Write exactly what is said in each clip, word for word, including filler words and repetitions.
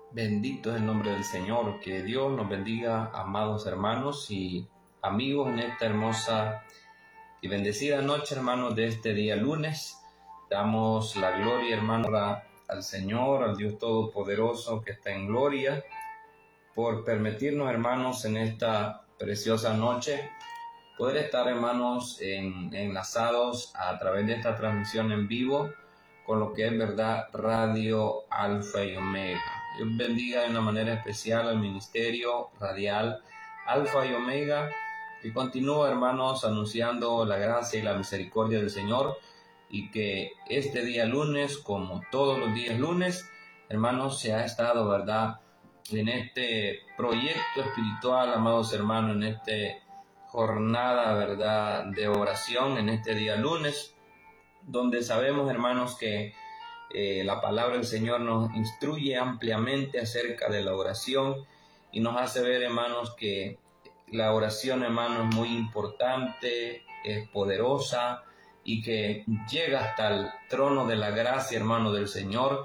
Bendito es el nombre del Señor. Que Dios nos bendiga, amados hermanos y amigos, en esta hermosa y bendecida noche, hermanos, de este día lunes. Damos la gloria, hermano, al Señor, al Dios Todopoderoso que está en gloria, por permitirnos, hermanos, en esta preciosa noche poder estar, hermanos, en, enlazados a través de esta transmisión en vivo con lo que es verdad Radio Alfa y Omega. Dios bendiga de una manera especial al ministerio radial Alfa y Omega, que continúa, hermanos, anunciando la gracia y la misericordia del Señor, y que este día lunes, como todos los días lunes, hermanos, se ha estado, verdad, en este proyecto espiritual, amados hermanos, en este jornada, verdad, de oración, en este día lunes, donde sabemos, hermanos, que eh, la palabra del Señor nos instruye ampliamente acerca de la oración y nos hace ver, hermanos, que la oración, hermanos, es muy importante, es poderosa y que llega hasta el trono de la gracia, hermanos, del Señor.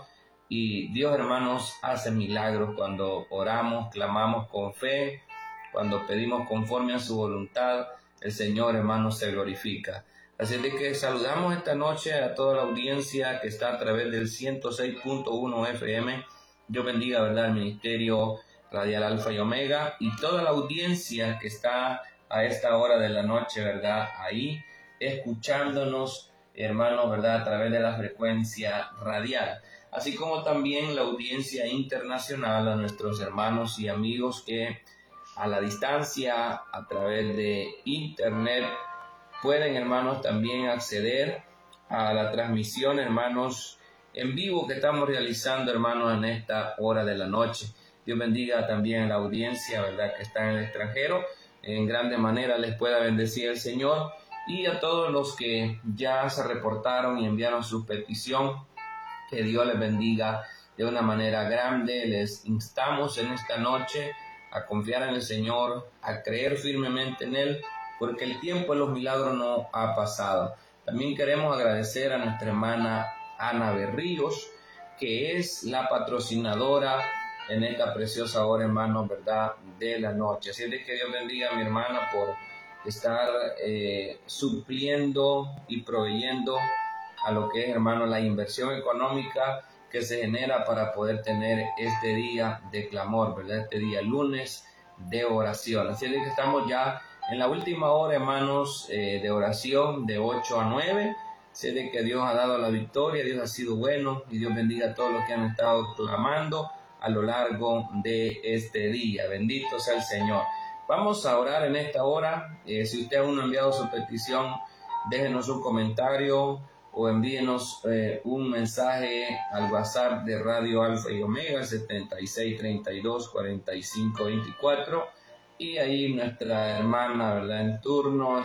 Y Dios, hermanos, hace milagros cuando oramos, clamamos con fe, cuando pedimos conforme a su voluntad. El Señor, hermanos, se glorifica. Así de que saludamos esta noche a toda la audiencia que está a través del ciento seis punto uno F M. Dios bendiga, verdad, el ministerio radial Alfa y Omega y toda la audiencia que está a esta hora de la noche, verdad, ahí escuchándonos, hermanos, verdad, a través de la frecuencia radial, así como también la audiencia internacional, a nuestros hermanos y amigos que a la distancia, a través de internet, pueden, hermanos, también acceder a la transmisión, hermanos, en vivo que estamos realizando, hermanos, en esta hora de la noche. Dios bendiga también a la audiencia, verdad, que está en el extranjero. En grande manera les pueda bendecir el Señor, y a todos los que ya se reportaron y enviaron su petición, que Dios les bendiga de una manera grande. Les instamos en esta noche a confiar en el Señor, a creer firmemente en Él, porque el tiempo de los milagros no ha pasado. También queremos agradecer a nuestra hermana Ana Berríos, que es la patrocinadora en esta preciosa hora, hermanos, verdad, de la noche. Así es que Dios bendiga a mi hermana por estar eh, supliendo y proveyendo a lo que es, hermano, la inversión económica que se genera para poder tener este día de clamor, ¿verdad? Este día lunes de oración. Así es que estamos ya en la última hora, hermanos, eh, de oración de ocho a nueve. Sé de que Dios ha dado la victoria, Dios ha sido bueno, y Dios bendiga a todos los que han estado clamando a lo largo de este día. Bendito sea el Señor. Vamos a orar en esta hora. Eh, si usted aún no ha enviado su petición, déjenos un comentario o envíenos eh, un mensaje al WhatsApp de Radio Alfa y Omega, setenta y seis treinta y dos cuarenta y cinco veinticuatro, y ahí nuestra hermana, verdad, en turno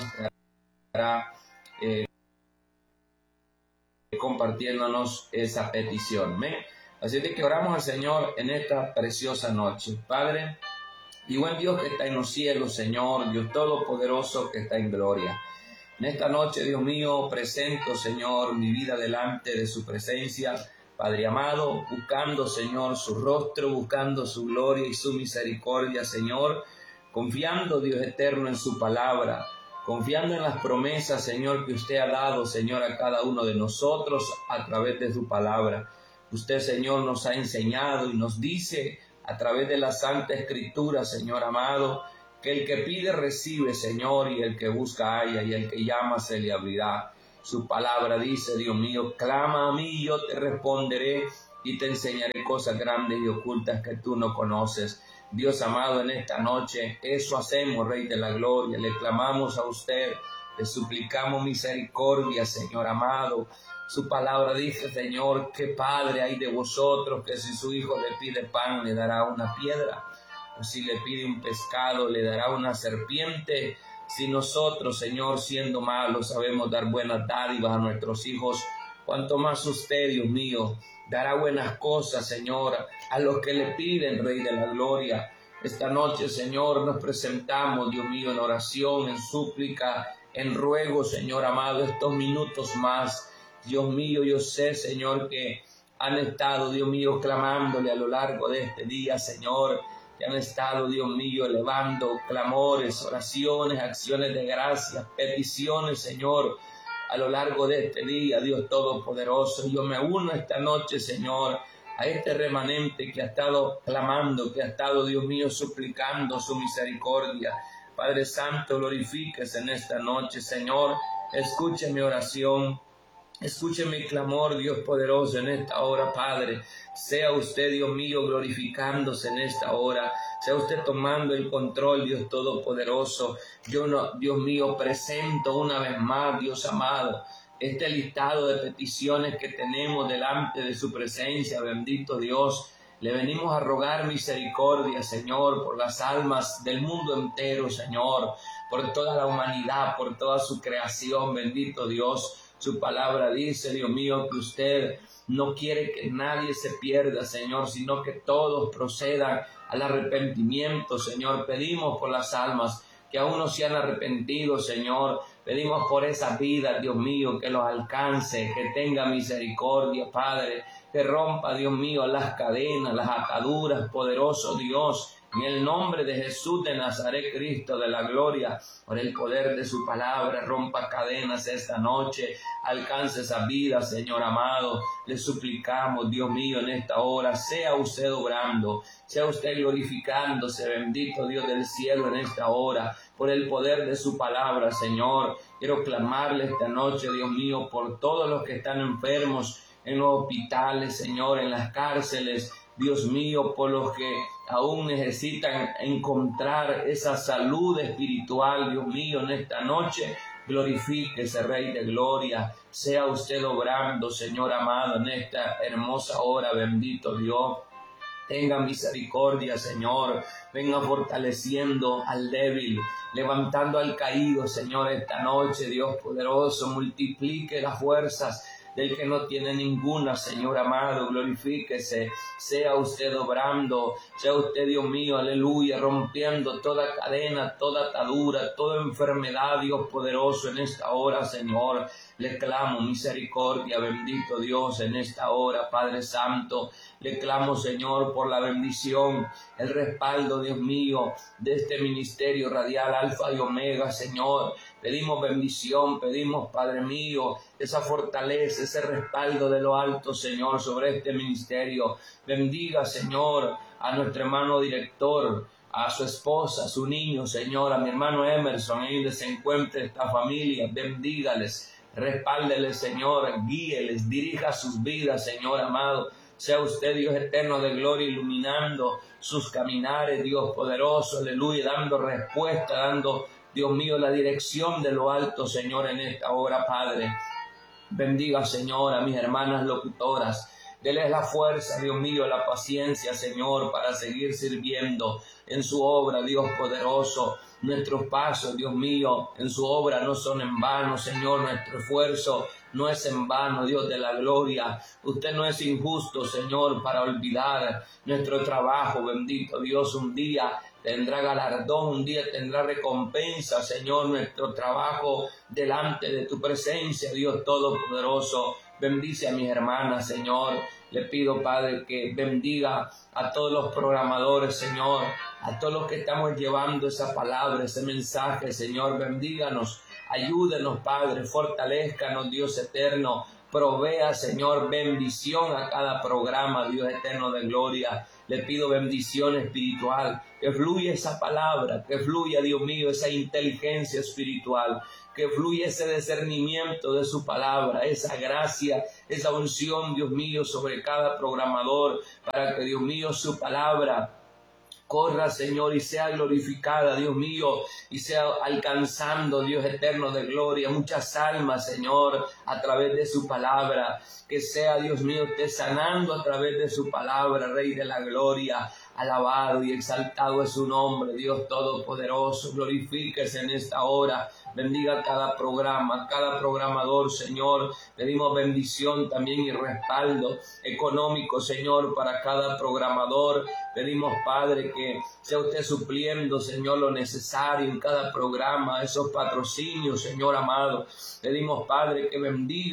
estará eh, compartiéndonos esa petición. ¿me? Así de que oramos al Señor en esta preciosa noche. Padre y buen Dios que está en los cielos, Señor, Dios Todopoderoso que está en gloria. En esta noche, Dios mío, presento, Señor, mi vida delante de su presencia, Padre amado, buscando, Señor, su rostro, buscando su gloria y su misericordia, Señor, confiando, Dios eterno, en su palabra, confiando en las promesas, Señor, que usted ha dado, Señor, a cada uno de nosotros a través de su palabra. Usted, Señor, nos ha enseñado y nos dice a través de la Santa Escritura, Señor amado, que el que pide recibe, Señor, y el que busca halla, y el que llama se le abrirá. Su palabra dice, Dios mío, clama a mí y yo te responderé y te enseñaré cosas grandes y ocultas que tú no conoces. Dios amado, en esta noche eso hacemos, Rey de la Gloria. Le clamamos a usted, le suplicamos misericordia, Señor amado. Su palabra dice, Señor, que Padre hay de vosotros que si su hijo le pide pan le dará una piedra, o si le pide un pescado le dará una serpiente. Si nosotros, Señor, siendo malos, sabemos dar buenas dádivas a nuestros hijos, cuanto más usted, Dios mío, dará buenas cosas, Señor, a los que le piden, Rey de la Gloria. Esta noche, Señor, nos presentamos, Dios mío, en oración, en súplica, en ruego, Señor amado, estos minutos más. Dios mío, yo sé, Señor, que han estado, Dios mío, clamándole a lo largo de este día, Señor, que han estado, Dios mío, elevando clamores, oraciones, acciones de gracias, peticiones, Señor, a lo largo de este día, Dios Todopoderoso. Yo me uno esta noche, Señor, a este remanente que ha estado clamando, que ha estado, Dios mío, suplicando su misericordia. Padre Santo, glorifíquese en esta noche, Señor. Escuche mi oración, escuche mi clamor, Dios poderoso, en esta hora, Padre. Sea usted, Dios mío, glorificándose en esta hora. Sea usted tomando el control, Dios Todopoderoso. Yo, no, Dios mío, presento una vez más, Dios amado, este listado de peticiones que tenemos delante de su presencia, bendito Dios. Le venimos a rogar misericordia, Señor, por las almas del mundo entero, Señor, por toda la humanidad, por toda su creación, bendito Dios. Su palabra dice, Dios mío, que usted no quiere que nadie se pierda, Señor, sino que todos procedan al arrepentimiento, Señor. Pedimos por las almas que aún no se han arrepentido, Señor. Pedimos por esas vidas, Dios mío, que los alcance, que tenga misericordia, Padre, que rompa, Dios mío, las cadenas, las ataduras, poderoso Dios, en el nombre de Jesús de Nazaret, Cristo de la gloria, por el poder de su palabra, rompa cadenas esta noche, alcance esa vida, Señor amado. Le suplicamos, Dios mío, en esta hora, sea usted obrando, sea usted glorificándose, bendito Dios del cielo, en esta hora, por el poder de su palabra, Señor. Quiero clamarle esta noche, Dios mío, por todos los que están enfermos en los hospitales, Señor, en las cárceles, Dios mío, por los que aún necesitan encontrar esa salud espiritual, Dios mío, en esta noche. Glorifíquese, Rey de Gloria. Sea usted obrando, Señor amado, en esta hermosa hora, bendito Dios. Tenga misericordia, Señor. Venga fortaleciendo al débil, levantando al caído, Señor, esta noche, Dios poderoso. Multiplique las fuerzas del que no tiene ninguna, Señor amado. Glorifíquese, sea usted obrando, sea usted, Dios mío, aleluya, rompiendo toda cadena, toda atadura, toda enfermedad, Dios poderoso, en esta hora, Señor. Le clamo misericordia, bendito Dios, en esta hora, Padre Santo. Le clamo, Señor, por la bendición, el respaldo, Dios mío, de este ministerio radial Alfa y Omega, Señor. Pedimos bendición, pedimos, Padre mío, esa fortaleza, ese respaldo de lo alto, Señor, sobre este ministerio. Bendiga, Señor, a nuestro hermano director, a su esposa, a su niño, Señor, a mi hermano Emerson, ahí donde se encuentre esta familia. Bendígales, respáldeles, Señor, guíeles, dirija sus vidas, Señor amado. Sea usted, Dios eterno de gloria, iluminando sus caminares, Dios poderoso, aleluya, dando respuesta, dando, Dios mío, la dirección de lo alto, Señor, en esta hora, Padre. Bendiga, Señor, a mis hermanas locutoras. Deles la fuerza, Dios mío, la paciencia, Señor, para seguir sirviendo en su obra, Dios poderoso. Nuestros pasos, Dios mío, en su obra no son en vano, Señor. Nuestro esfuerzo no es en vano, Dios de la gloria. Usted no es injusto, Señor, para olvidar nuestro trabajo, bendito Dios. Un día tendrá galardón, un día tendrá recompensa, Señor, nuestro trabajo delante de tu presencia, Dios Todopoderoso. Bendice a mis hermanas, Señor. Le pido, Padre, que bendiga a todos los programadores, Señor, a todos los que estamos llevando esa palabra, ese mensaje, Señor. Bendíganos, ayúdenos, Padre, fortalezcanos, Dios eterno. Provea, Señor, bendición a cada programa, Dios eterno de gloria. Le pido bendición espiritual, que fluya esa palabra, que fluya, Dios mío, esa inteligencia espiritual, que fluya ese discernimiento de su palabra, esa gracia, esa unción, Dios mío, sobre cada programador, para que, Dios mío, su palabra corra, Señor, y sea glorificada, Dios mío, y sea alcanzando, Dios eterno de gloria, muchas almas, Señor, a través de su palabra. Que sea, Dios mío, usted sanando a través de su palabra, Rey de la gloria. Alabado y exaltado es su nombre, Dios Todopoderoso. Glorifíquese en esta hora. Bendiga cada programa, cada programador, Señor. Pedimos bendición también y respaldo económico, Señor, para cada programador. Pedimos, Padre, que sea usted supliendo, Señor, lo necesario en cada programa, esos patrocinios, Señor amado. Pedimos, Padre, que bendiga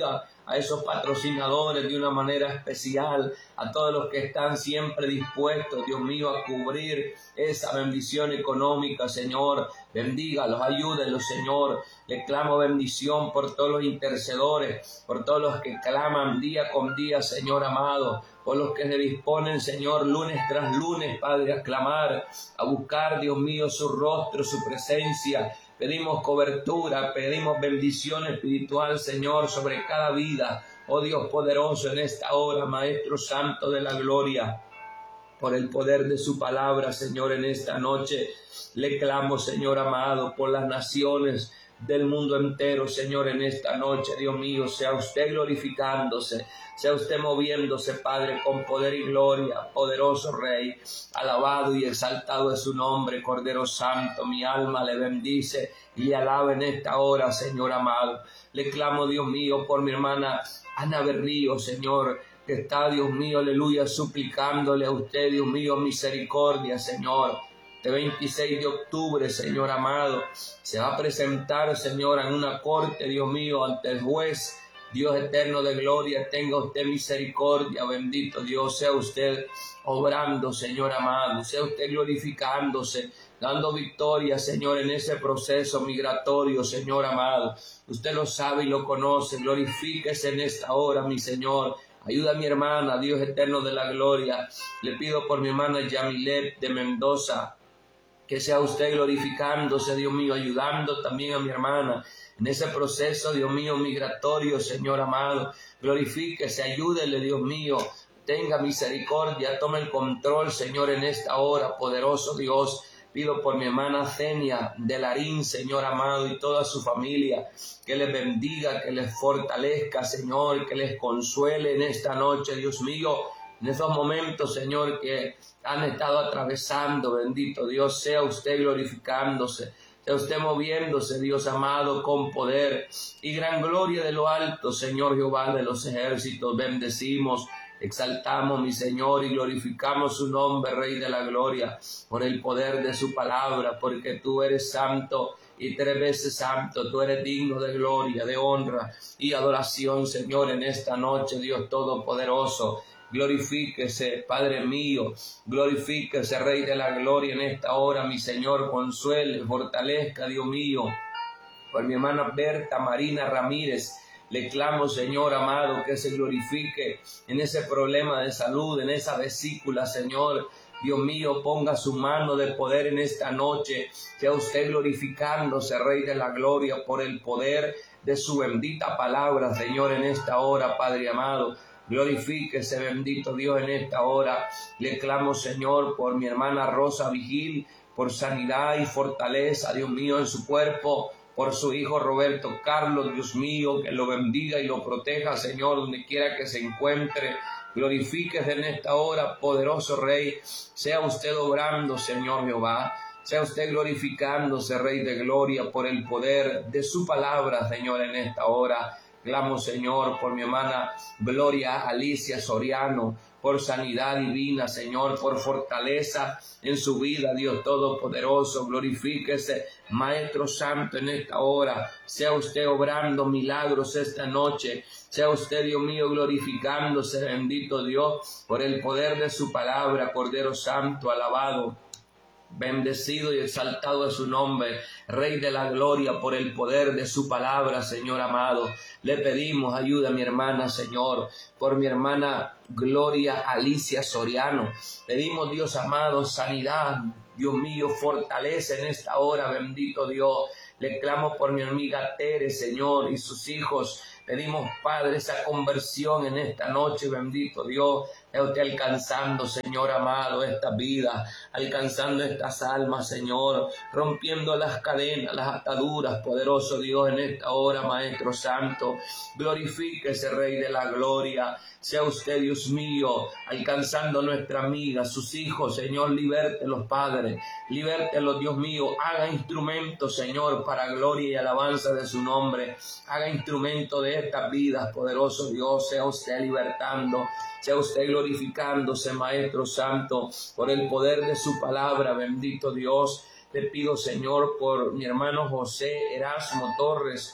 a esos patrocinadores de una manera especial, a todos los que están siempre dispuestos, Dios mío, a cubrir esa bendición económica, Señor. Bendígalos, ayúdenlos, Señor. Le clamo bendición por todos los intercedores, por todos los que claman día con día, Señor amado, por los que se disponen, Señor, lunes tras lunes, Padre, a clamar, a buscar, Dios mío, su rostro, su presencia. Pedimos cobertura, pedimos bendición espiritual, Señor, sobre cada vida. Oh Dios poderoso, en esta hora, Maestro Santo de la Gloria, por el poder de su palabra, Señor, en esta noche, le clamo, Señor amado, por las naciones del mundo entero, Señor, en esta noche, Dios mío, sea usted glorificándose, sea usted moviéndose, Padre, con poder y gloria, poderoso Rey, alabado y exaltado es su nombre, Cordero Santo, mi alma le bendice y le alaba en esta hora, Señor amado. Le clamo, Dios mío, por mi hermana Ana Berrío, Señor, que está, Dios mío, aleluya, suplicándole a usted, Dios mío, misericordia, Señor. Este veintiséis de octubre, Señor amado, se va a presentar, Señor, en una corte, Dios mío, ante el juez, Dios eterno de gloria. Tenga usted misericordia, bendito Dios, sea usted obrando, Señor amado, sea usted glorificándose, dando victoria, Señor, en ese proceso migratorio, Señor amado. Usted lo sabe y lo conoce. Glorifíquese en esta hora, mi Señor. Ayuda a mi hermana, Dios eterno de la gloria. Le pido por mi hermana Yamilet de Mendoza, que sea usted glorificándose, Dios mío, ayudando también a mi hermana en ese proceso, Dios mío, migratorio, Señor amado. Glorifíquese, ayúdele, Dios mío. Tenga misericordia, tome el control, Señor, en esta hora, poderoso Dios. Pido por mi hermana Zenia de Larín, Señor amado, y toda su familia, que les bendiga, que les fortalezca, Señor, que les consuele en esta noche, Dios mío, en esos momentos, Señor, que han estado atravesando. Bendito Dios, sea usted glorificándose, sea usted moviéndose, Dios amado, con poder y gran gloria de lo alto, Señor Jehová de los ejércitos. Bendecimos, exaltamos, mi Señor, y glorificamos su nombre, Rey de la gloria, por el poder de su palabra, porque tú eres santo y tres veces santo. Tú eres digno de gloria, de honra y adoración, Señor, en esta noche, Dios Todopoderoso. Glorifíquese, Padre mío, glorifíquese, Rey de la gloria, en esta hora, mi Señor. Consuele, fortalezca, Dios mío, por mi hermana Berta Marina Ramírez. Le clamo, Señor amado, que se glorifique en ese problema de salud, en esa vesícula, Señor. Dios mío, ponga su mano de poder en esta noche. Sea usted glorificándose, Rey de la gloria, por el poder de su bendita palabra, Señor, en esta hora, Padre amado. Glorifíquese, bendito Dios, en esta hora. Le clamo, Señor, por mi hermana Rosa Vigil, por sanidad y fortaleza, Dios mío, en su cuerpo. Por su hijo Roberto Carlos, Dios mío, que lo bendiga y lo proteja, Señor, donde quiera que se encuentre. Glorifíquese en esta hora, poderoso Rey. Sea usted obrando, Señor Jehová. Sea usted glorificándose, Rey de gloria, por el poder de su palabra, Señor, en esta hora. Clamo, Señor, por mi hermana Gloria Alicia Soriano, por sanidad divina, Señor, por fortaleza en su vida, Dios Todopoderoso. Glorifíquese, Maestro Santo, en esta hora. Sea usted obrando milagros esta noche. Sea usted, Dios mío, glorificándose, bendito Dios, por el poder de su palabra. Cordero Santo, alabado, bendecido y exaltado es su nombre, Rey de la gloria, por el poder de su palabra, Señor amado. Le pedimos ayuda a mi hermana, Señor, por mi hermana Gloria Alicia Soriano. Pedimos, Dios amado, sanidad, Dios mío, fortalece en esta hora, bendito Dios. Le clamo por mi amiga Tere, Señor, y sus hijos. Pedimos, Padre, esa conversión en esta noche, bendito Dios. Sea usted alcanzando, Señor amado, esta vida, alcanzando estas almas, Señor, rompiendo las cadenas, las ataduras, poderoso Dios, en esta hora, Maestro Santo. Glorifíquese, Rey de la gloria. Sea usted, Dios mío, alcanzando a nuestra amiga, sus hijos, Señor, libértelos, Padre, libértelos, Dios mío. Haga instrumento, Señor, para gloria y alabanza de su nombre. Haga instrumento de estas vidas, poderoso Dios. Sea usted libertando, sea usted glorificándose, Maestro Santo, por el poder de su palabra, bendito Dios. Te pido, Señor, por mi hermano José Erasmo Torres,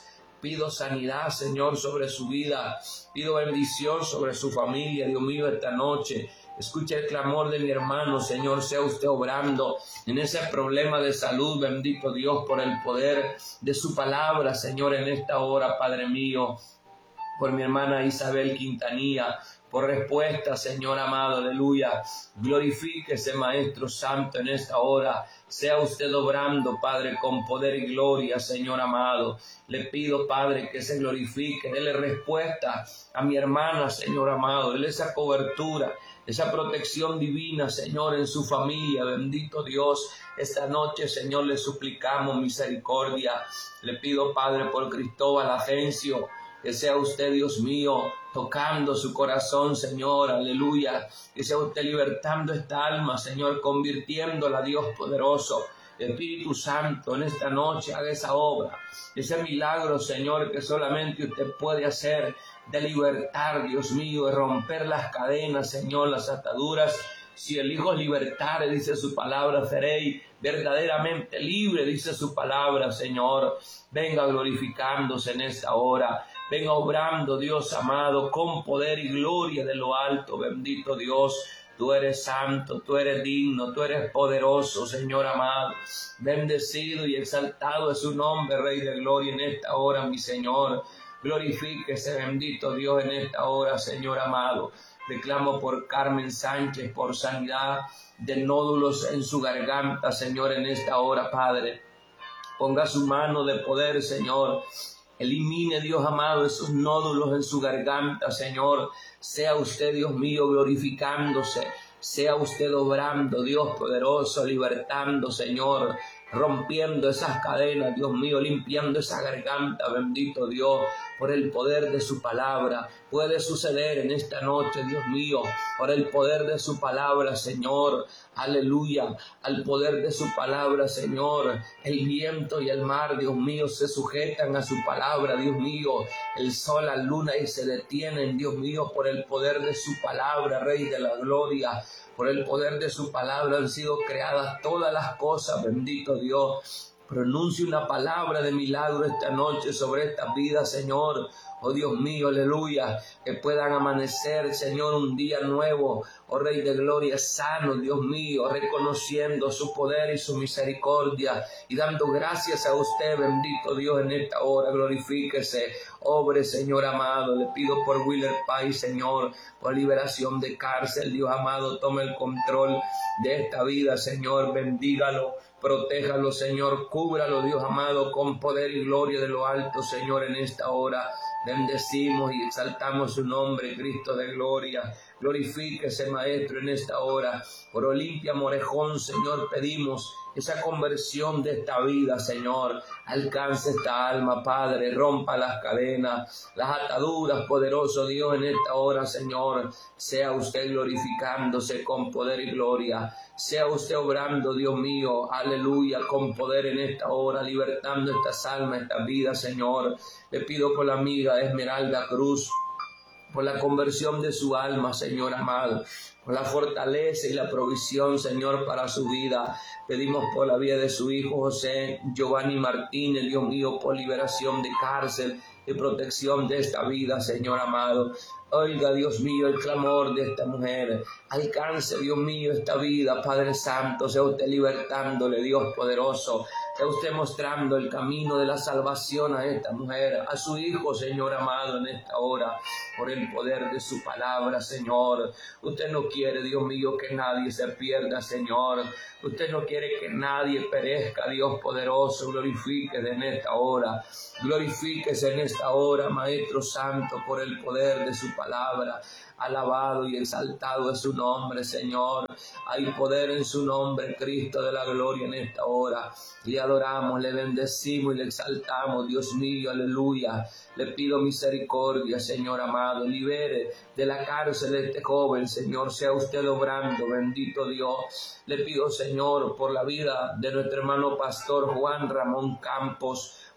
Pido sanidad, Señor, sobre su vida. Pido bendición sobre su familia, Dios mío, esta noche. Escucha el clamor de mi hermano, Señor, sea usted obrando en ese problema de salud, bendito Dios, por el poder de su palabra, Señor, en esta hora, Padre mío, por mi hermana Isabel Quintanilla, por respuesta, Señor amado, aleluya. Glorifíquese, Maestro Santo, en esta hora. Sea usted obrando, Padre, con poder y gloria, Señor amado. Le pido, Padre, que se glorifique, déle respuesta a mi hermana, Señor amado. Déle esa cobertura, esa protección divina, Señor, en su familia. Bendito Dios, esta noche, Señor, le suplicamos misericordia. Le pido, Padre, por Cristóbal Agencio, que sea usted, Dios mío, tocando su corazón, Señor, aleluya. Que sea usted libertando esta alma, Señor, convirtiéndola, Dios poderoso. Espíritu Santo, en esta noche haga esa obra, ese milagro, Señor, que solamente usted puede hacer, de libertar, Dios mío, de romper las cadenas, Señor, las ataduras. Si el Hijo libertare, dice su palabra, seréis verdaderamente libre, dice su palabra, Señor. Venga glorificándose en esta hora. Venga obrando, Dios amado, con poder y gloria de lo alto. Bendito Dios, tú eres santo, tú eres digno, tú eres poderoso, Señor amado. Bendecido y exaltado es su nombre, Rey de gloria, en esta hora, mi Señor. Glorifíquese, bendito Dios, en esta hora, Señor amado. Reclamo por Carmen Sánchez, por sanidad de nódulos en su garganta, Señor, en esta hora, Padre. Ponga su mano de poder, Señor. Elimine, Dios amado, esos nódulos en su garganta, Señor. Sea usted, Dios mío, glorificándose. Sea usted obrando, Dios poderoso, libertando, Señor. Rompiendo esas cadenas, Dios mío, limpiando esa garganta, bendito Dios, por el poder de su palabra. Puede suceder en esta noche, Dios mío, por el poder de su palabra, Señor. Aleluya, al poder de su palabra, Señor. El viento y el mar, Dios mío, se sujetan a su palabra, Dios mío. El sol, la luna y se detienen, Dios mío, por el poder de su palabra, Rey de la gloria. Por el poder de su palabra han sido creadas todas las cosas, bendito Dios. Pronuncie una palabra de milagro esta noche sobre esta vida, Señor. Oh Dios mío, aleluya, que puedan amanecer, Señor, un día nuevo, oh Rey de gloria, sano, Dios mío, reconociendo su poder y su misericordia y dando gracias a usted, bendito Dios, en esta hora. Glorifíquese, obre, Señor amado. Le pido por Willer Pais, Señor, por liberación de cárcel, Dios amado, tome el control de esta vida, Señor, bendígalo. Protéjalo, Señor, cúbralo, Dios amado, con poder y gloria de lo alto, Señor, en esta hora. Bendecimos y exaltamos su nombre, Cristo de gloria. Glorifíquese, Maestro, en esta hora. Por Olimpia Morejón, Señor, pedimos esa conversión de esta vida, Señor. Alcance esta alma, Padre, rompa las cadenas, las ataduras, poderoso Dios, en esta hora, Señor. Sea usted glorificándose con poder y gloria. Sea usted obrando, Dios mío, aleluya, con poder en esta hora, libertando estas almas, esta vida, Señor. Le pido por la amiga Esmeralda Cruz, por la conversión de su alma, Señor amado, por la fortaleza y la provisión, Señor, para su vida. Pedimos por la vida de su hijo José Giovanni Martínez, Dios mío, por liberación de cárcel y protección de esta vida, Señor amado. Oiga, Dios mío, el clamor de esta mujer. Alcance, Dios mío, esta vida, Padre Santo. Sea usted libertándole, Dios poderoso. Sea usted mostrando el camino de la salvación a esta mujer, a su hijo, Señor amado, en esta hora, por el poder de su palabra, Señor. Usted no quiere, Dios mío, que nadie se pierda, Señor. Usted no quiere que nadie perezca, Dios poderoso. Glorifíquese en esta hora. Glorifíquese en esta hora, Maestro Santo, por el poder de su palabra. Alabado y exaltado es su nombre, Señor. Hay poder en su nombre, Cristo de la gloria, en esta hora. Le adoramos, le bendecimos y le exaltamos, Dios mío, aleluya. Le pido misericordia, Señor amado. Libere de la cárcel de este joven, Señor. Sea usted obrando, bendito Dios. Le pido, Señor, por la vida de nuestro hermano pastor Juan Ramón Campos.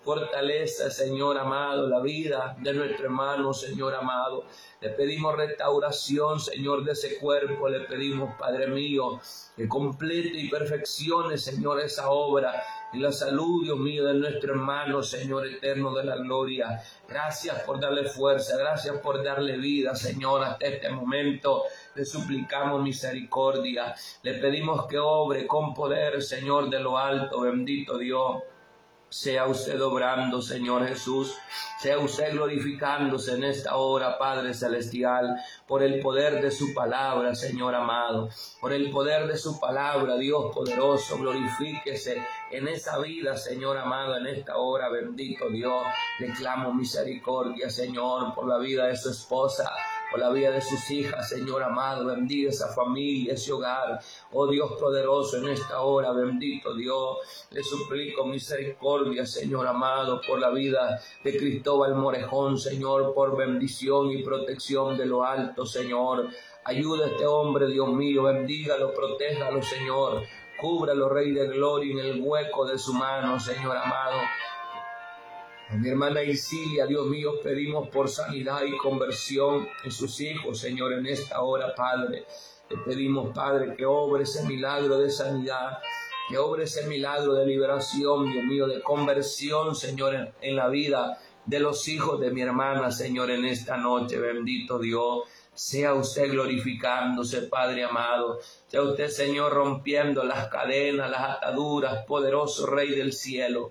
Fortaleza, Señor amado, la vida de nuestro hermano, Señor amado. Le pedimos restauración, Señor, de ese cuerpo. Le pedimos, Padre mío, que complete y perfeccione, Señor, esa obra y la salud, Dios mío, de nuestro hermano, Señor eterno de la gloria. Gracias por darle fuerza, gracias por darle vida, Señor, hasta este momento. Le suplicamos misericordia. Le pedimos que obre con poder, Señor, de lo alto, bendito Dios. Sea usted obrando, Señor Jesús. Sea usted glorificándose en esta hora, Padre Celestial, por el poder de su palabra, Señor amado. Por el poder de su palabra, Dios poderoso, glorifíquese en esa vida, Señor amado, en esta hora, bendito Dios. Le clamo misericordia, Señor, por la vida de su esposa, por la vida de sus hijas, Señor amado. Bendiga esa familia, ese hogar. Oh Dios poderoso, en esta hora, bendito Dios, le suplico misericordia, Señor amado, por la vida de Cristóbal Morejón, Señor, por bendición y protección de lo alto, Señor. Ayuda a este hombre, Dios mío, bendígalo, protéjalo, Señor. Cúbralo, Rey de Gloria, en el hueco de su mano, Señor amado. A mi hermana Isilia, Dios mío, pedimos por sanidad y conversión en sus hijos, Señor, en esta hora, Padre. Le pedimos, Padre, que obre ese milagro de sanidad, que obre ese milagro de liberación, Dios mío, de conversión, Señor, en, en la vida de los hijos de mi hermana, Señor, en esta noche, bendito Dios. Sea usted glorificándose, Padre amado. Sea usted, Señor, rompiendo las cadenas, las ataduras, poderoso Rey del cielo.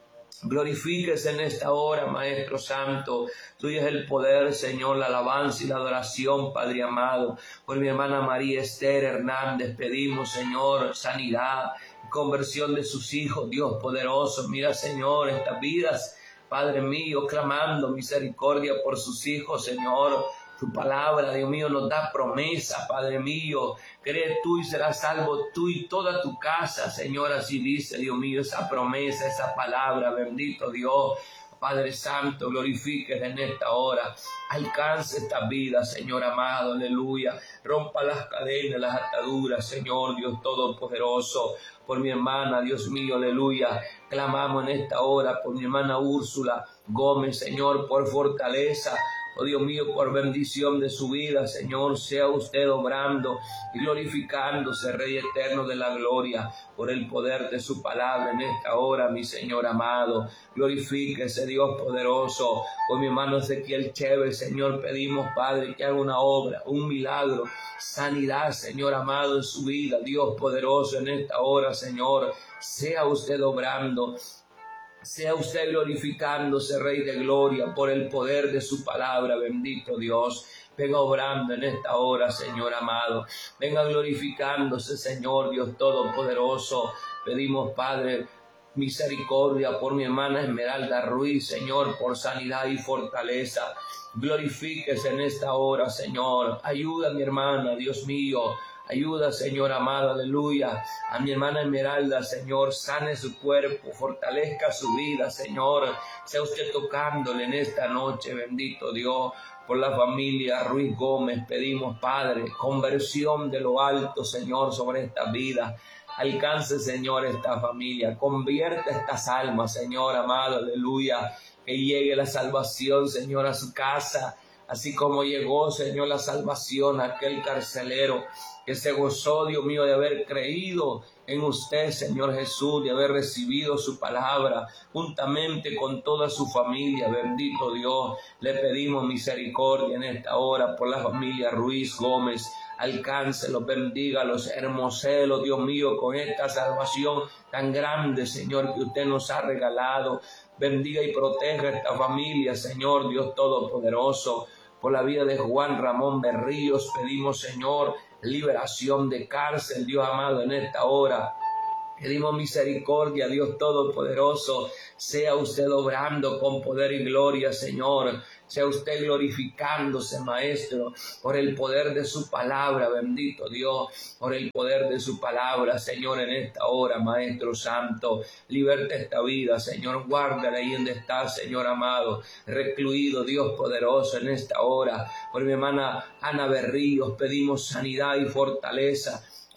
Glorifíquese en esta hora, Maestro Santo. Tuyo es el poder, Señor, la alabanza y la adoración, Padre amado. Por mi hermana María Esther Hernández pedimos, Señor, sanidad, conversión de sus hijos, Dios poderoso. Mira, Señor, estas vidas, Padre mío, clamando misericordia por sus hijos, Señor. Tu palabra, Dios mío, nos da promesa, Padre mío. Cree tú y serás salvo tú y toda tu casa, Señor. Así dice, Dios mío, esa promesa, esa palabra, bendito Dios. Padre Santo, glorifiques en esta hora. Alcance esta vida, Señor amado, aleluya. Rompa las cadenas, las ataduras, Señor, Dios Todopoderoso. Por mi hermana, Dios mío, aleluya. Clamamos en esta hora por mi hermana Úrsula Gómez, Señor, por fortaleza. Oh Dios mío, por bendición de su vida, Señor, sea usted obrando y glorificándose, Rey eterno de la gloria, por el poder de su palabra en esta hora, mi Señor amado. Glorifíquese, Dios poderoso. Por mi hermano Ezequiel Chévez, Señor, pedimos, Padre, que haga una obra, un milagro, sanidad, Señor amado, en su vida. Dios poderoso, en esta hora, Señor, sea usted obrando. Sea usted glorificándose, Rey de Gloria, por el poder de su palabra, bendito Dios. Venga obrando en esta hora, Señor amado. Venga glorificándose, Señor Dios Todopoderoso. Pedimos, Padre, misericordia por mi hermana Esmeralda Ruiz, Señor, por sanidad y fortaleza. Glorifíquese en esta hora, Señor. Ayuda a mi hermana, Dios mío. Ayuda, Señor amado, aleluya. A mi hermana Esmeralda, Señor, sane su cuerpo, fortalezca su vida, Señor. Sea usted tocándole en esta noche, bendito Dios. Por la familia Ruiz Gómez pedimos, Padre, conversión de lo alto, Señor, sobre esta vida. Alcance, Señor, esta familia. Convierte estas almas, Señor amado, aleluya. Que llegue la salvación, Señor, a su casa. Así como llegó, Señor, la salvación a aquel carcelero que se gozó, Dios mío, de haber creído en usted, Señor Jesús, de haber recibido su palabra, juntamente con toda su familia. Bendito Dios, le pedimos misericordia en esta hora por la familia Ruiz Gómez. Alcáncelos, bendígalos, hermosélos, Dios mío, con esta salvación tan grande, Señor, que usted nos ha regalado. Bendiga y proteja esta familia, Señor, Dios Todopoderoso. Por la vida de Juan Ramón Berríos pedimos, Señor, liberación de cárcel, Dios amado, en esta hora. Pedimos misericordia, Dios Todopoderoso. Sea usted obrando con poder y gloria, Señor. Sea usted glorificándose, Maestro, por el poder de su palabra, bendito Dios, por el poder de su palabra, Señor, en esta hora, Maestro Santo. Liberta esta vida, Señor, guárdala ahí donde está, Señor amado, recluido, Dios poderoso, en esta hora. Por mi hermana Ana Berríos pedimos sanidad y fortaleza.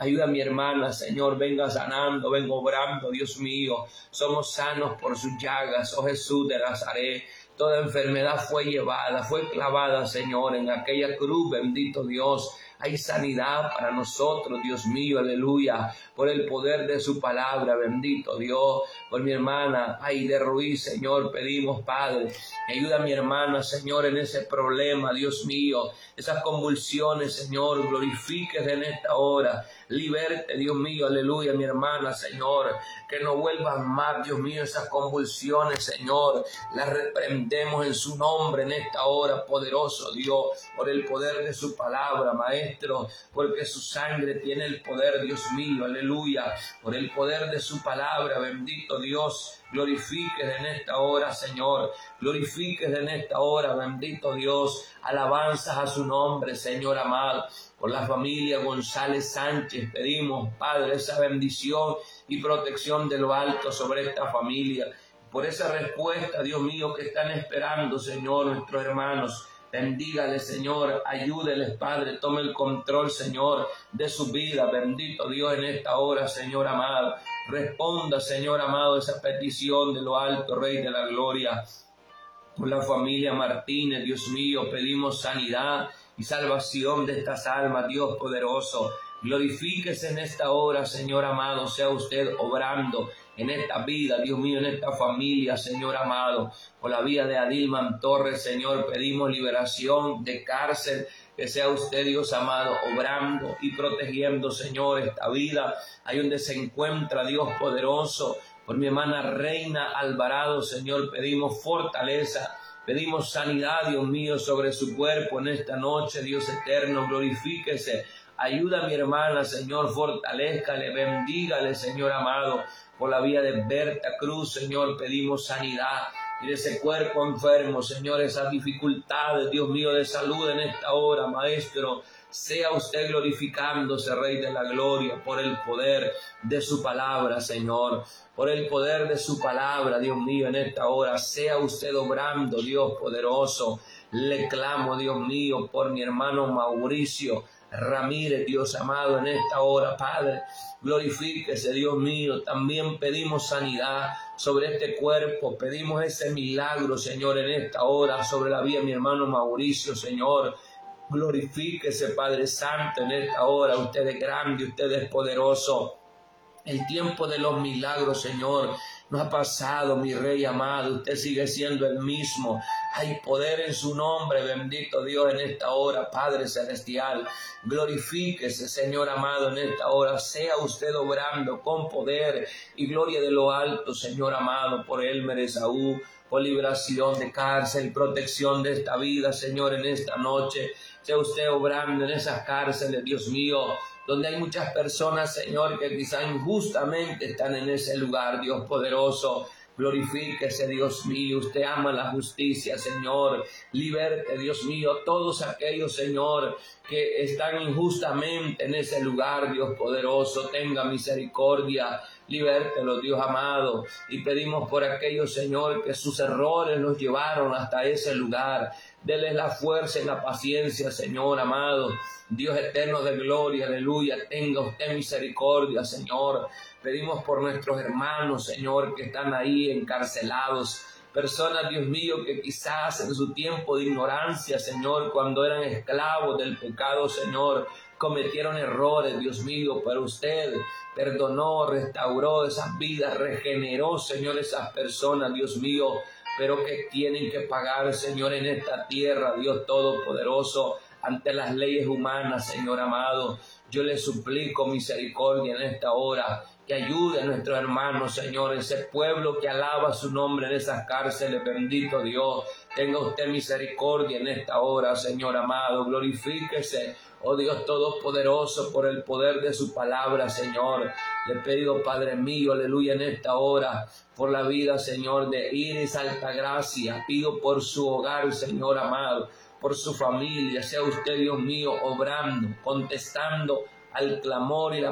Ayuda a mi hermana, Señor, venga sanando, venga obrando, Dios mío. Somos sanos por sus llagas, oh Jesús de Nazaret. Toda enfermedad fue llevada, fue clavada, Señor, en aquella cruz, bendito Dios. Hay sanidad para nosotros, Dios mío, aleluya, por el poder de su palabra, bendito Dios. Por mi hermana, ay, de Ruiz, Señor, pedimos, Padre, ayuda a mi hermana, Señor, en ese problema, Dios mío, esas convulsiones, Señor, glorifiques en esta hora, liberte, Dios mío, aleluya, mi hermana, Señor, que no vuelvan más, Dios mío, esas convulsiones, Señor, las reprendemos en su nombre en esta hora, poderoso Dios, por el poder de su palabra, Maestro, porque su sangre tiene el poder, Dios mío, aleluya, por el poder de su palabra, bendito Dios, glorifiques en esta hora, Señor, glorifiques en esta hora, bendito Dios, alabanzas a su nombre, Señor amado. Por la familia González Sánchez pedimos, Padre, esa bendición y protección de lo alto sobre esta familia. Por esa respuesta, Dios mío, que están esperando, Señor, nuestros hermanos. Bendígale, Señor, ayúdeles, Padre, tome el control, Señor, de su vida. Bendito Dios en esta hora, Señor amado. Responda, Señor amado, esa petición de lo alto, Rey de la Gloria. Por la familia Martínez, Dios mío, pedimos sanidad y salvación de estas almas, Dios poderoso. Glorifíquese en esta hora, Señor amado, sea usted obrando en esta vida, Dios mío, en esta familia, Señor amado. Por la vida de Adilman Torres, Señor, pedimos liberación de cárcel, que sea usted, Dios amado, obrando y protegiendo, Señor, esta vida. Ahí donde se encuentra, Dios poderoso. Por mi hermana Reina Alvarado, Señor, pedimos fortaleza. Pedimos sanidad, Dios mío, sobre su cuerpo en esta noche, Dios eterno, glorifíquese. Ayuda a mi hermana, Señor, fortalézcale, bendígale, Señor amado. Por la vía de Berta Cruz, Señor, pedimos sanidad. Y de ese cuerpo enfermo, Señor, esas dificultades, Dios mío, de salud en esta hora, Maestro. Sea usted glorificándose, Rey de la Gloria, por el poder de su palabra, Señor. Por el poder de su palabra, Dios mío, en esta hora. Sea usted obrando, Dios poderoso. Le clamo, Dios mío, por mi hermano Mauricio Ramírez, Dios amado, en esta hora, Padre. Glorifíquese, Dios mío. También pedimos sanidad sobre este cuerpo. Pedimos ese milagro, Señor, en esta hora, sobre la vida de mi hermano Mauricio, Señor. Glorifíquese, Padre Santo, en esta hora. Usted es grande, usted es poderoso. El tiempo de los milagros, Señor, no ha pasado, mi Rey amado. Usted sigue siendo el mismo. Hay poder en su nombre, bendito Dios, en esta hora, Padre Celestial. Glorifíquese, Señor amado, en esta hora. Sea usted obrando con poder y gloria de lo alto, Señor amado, por Elmer Esaú, por liberación de cárcel, protección de esta vida, Señor, en esta noche. Sea usted obrando en esas cárceles, Dios mío, donde hay muchas personas, Señor, que quizá injustamente están en ese lugar, Dios poderoso. Glorifíquese, Dios mío. Usted ama la justicia, Señor. Liberte, Dios mío, todos aquellos, Señor, que están injustamente en ese lugar, Dios poderoso. Tenga misericordia. Libértelo, Dios amado. Y pedimos por aquellos, Señor, que sus errores los llevaron hasta ese lugar. Dele la fuerza y la paciencia, Señor amado. Dios eterno de gloria, aleluya. Tenga usted misericordia, Señor. Pedimos por nuestros hermanos, Señor, que están ahí encarcelados. Personas, Dios mío, que quizás en su tiempo de ignorancia, Señor, cuando eran esclavos del pecado, Señor, cometieron errores, Dios mío, pero usted perdonó, restauró esas vidas, regeneró, Señor, esas personas, Dios mío, pero que tienen que pagar, Señor, en esta tierra, Dios Todopoderoso, ante las leyes humanas, Señor amado. Yo le suplico misericordia en esta hora, que ayude a nuestros hermanos, Señor, ese pueblo que alaba su nombre en esas cárceles, bendito Dios. Tenga usted misericordia en esta hora, Señor amado. Glorifíquese, oh Dios Todopoderoso, por el poder de su palabra, Señor. Le pido, Padre mío, aleluya, en esta hora, por la vida, Señor, de Iris Altagracia. Pido por su hogar, Señor amado, por su familia. Sea usted, Dios mío, obrando, contestando al clamor y la